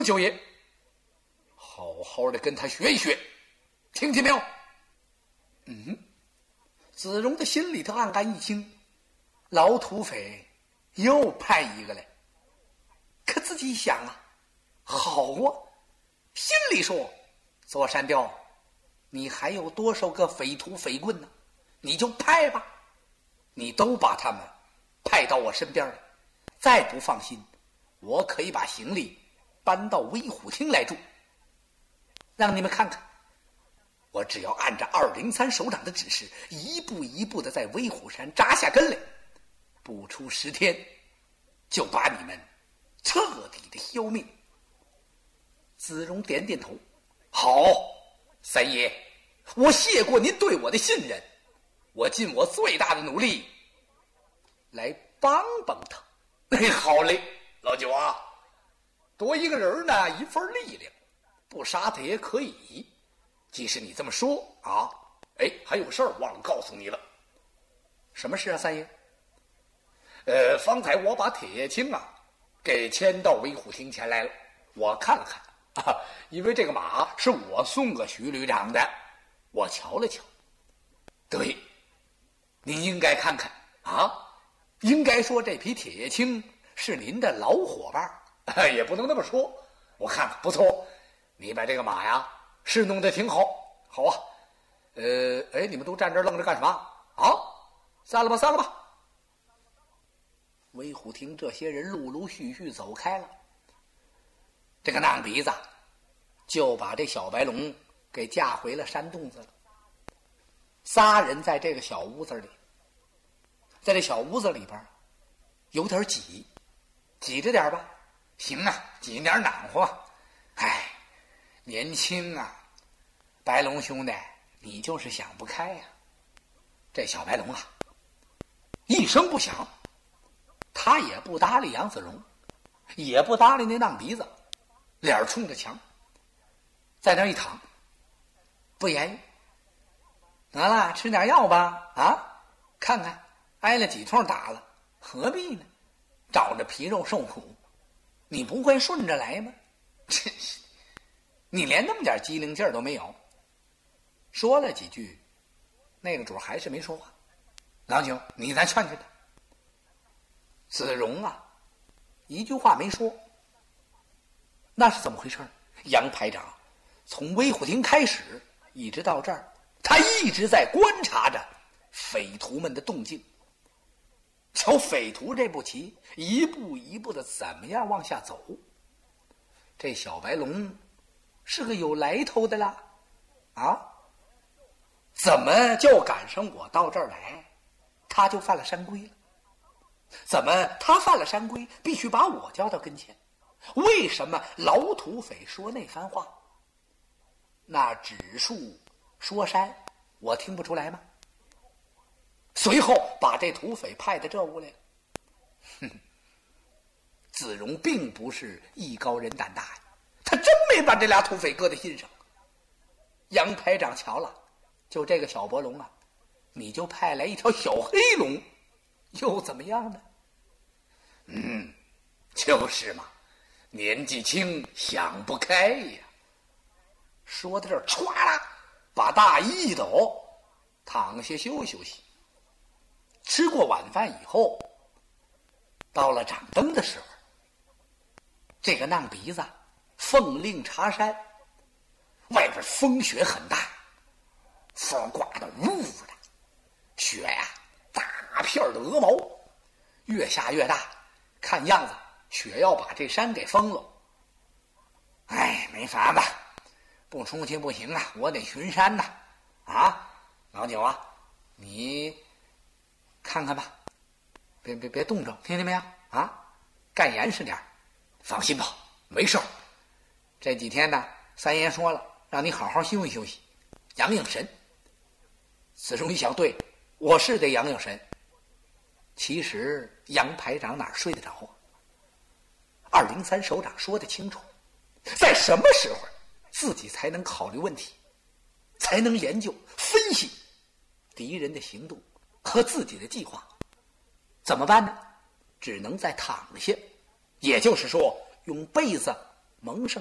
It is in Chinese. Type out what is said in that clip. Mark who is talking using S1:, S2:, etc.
S1: 九爷，好好的跟他学一学，听见没有？子荣的心里头暗暗一惊，老土匪又派一个来。可自己一想啊，好啊，心里说，左山雕，你还有多少个匪徒匪棍呢？你就派吧，你都把他们派到我身边来。再不放心，我可以把行李搬到威虎厅来住，让你们看看，我只要按照203首长的指示，一步一步的在威虎山扎下根来，不出10天，就把你们彻底的消灭。子荣点点头，好，三爷，我谢过您对我的信任，我尽我最大的努力来帮帮他。好嘞，老九啊，多一个人呢，一份力量，不杀他也可以。即使你这么说啊，还有事儿忘了告诉你了。什么事啊，三爷？方才我把铁叶青啊给牵到威虎厅前来了，我看了看啊，因为这个马是我送给徐旅长的，我瞧了瞧。对，您应该看看啊，应该说这匹铁叶青是您的老伙伴，也不能那么说。我看看不错，你把这个马呀是弄得挺好，好啊。你们都站这儿愣着干什么啊？散了吧，散了吧。威虎厅这些人陆陆续续走开了，这个浪鼻子就把这小白龙给架回了山洞子了。仨人在这个小屋子里，在这小屋子里边有点挤，挤着点吧，行啊，挤点暖和。年轻啊，白龙兄弟，你就是想不开呀。这小白龙啊，一声不响，他也不搭理杨子荣，也不搭理那浪鼻子，脸冲着墙，在那一躺，不言语。得了，吃点药吧，啊，看看挨了几通打了，何必呢？找着皮肉受苦，你不会顺着来吗？真是，你连那么点机灵劲儿都没有。说了几句，那个主还是没说话。老九，你再劝劝他。子荣啊，一句话没说。那是怎么回事？杨排长从威虎厅开始一直到这儿，他一直在观察着匪徒们的动静，瞧匪徒这步棋一步一步的怎么样往下走。这小白龙是个有来头的啦，啊，怎么就赶上我到这儿来，他就犯了山规了？怎么他犯了山规，必须把我叫到跟前？为什么老土匪说那番话？那指树说山，我听不出来吗？随后把这土匪派到这屋来了。子荣并不是艺高人胆大呀，他真没把这俩土匪搁在心上。杨排长瞧了，就这个小白龙啊，你就派来一条小黑龙，又怎么样呢？就是嘛，年纪轻想不开呀。说到这儿，歘啦，把大衣一抖，躺下休息。吃过晚饭以后，到了掌灯的时候，这个浪鼻子奉令查山，外边风雪很大，风刮得呜呜的，雪呀，大片的鹅毛，越下越大，看样子雪要把这山给封了。没法子，不出去不行啊，我得巡山呐。啊，老九啊，你看看吧，别冻着，听见没有啊？干严实点，放心吧，没事儿。这几天呢，三爷说了，让你好好休息休息，养养神。子荣一想，对，我是得养养神。其实杨排长哪睡得着啊？203首长说得清楚，在什么时候自己才能考虑问题，才能研究分析敌人的行动和自己的计划。怎么办呢？只能再躺下，也就是说用被子蒙圣